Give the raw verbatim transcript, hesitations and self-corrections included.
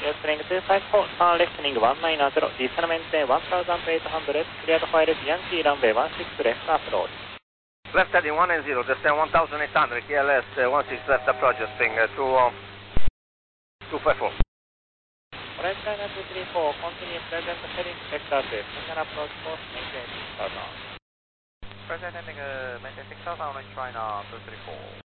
Jetstream two five four, turn left heading one nine zero, descent one thousand eight hundred, clear to file Yankee runway one six left approach. Left heading one nine zero, descend one thousand eight hundred, K L S uh, one six left approach, Jetstream uh, two, uh, two five four. Right China two three four, continue present heading sector two, single approach course, maintain six thousand. Present heading uh, maintain six thousand, right China two three four.